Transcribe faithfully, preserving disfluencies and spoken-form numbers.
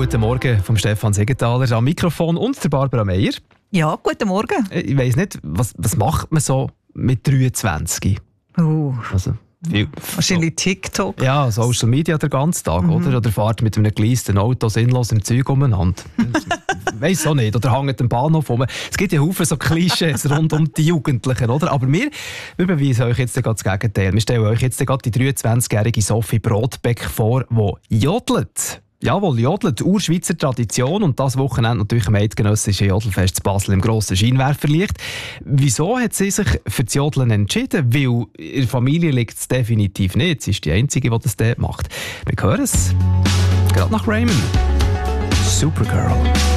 Guten Morgen vom Stefan Segenthaler am Mikrofon und der Barbara Meier. Ja, guten Morgen. Ich weiss nicht, was, was macht man so mit dreiundzwanzig? Uh, Also, viel, wahrscheinlich TikTok. Ja, Social Media den ganzen Tag, mhm. oder? Oder fahrt mit einem geleasten Auto sinnlos im Zeug umeinander. Weiss auch nicht. Oder hängt am Bahnhof rum. Es gibt ja Haufen so Klischees rund um die Jugendlichen, oder? Aber wir, wir beweisen euch jetzt gerade das Gegenteil. Wir stellen euch jetzt gerade die dreiundzwanzigjährige Sophie Brodbeck vor, die jodelt. Jawohl, jodelt, Urschweizer Tradition und das Wochenende natürlich am eidgenössischen Jodelfest in Basel im grossen Scheinwerferlicht. Wieso hat sie sich für das Jodeln entschieden? Weil in der Familie liegt es definitiv nicht. Sie ist die Einzige, die das dort macht. Wir hören es. Gerade nach Raymond. Supergirl.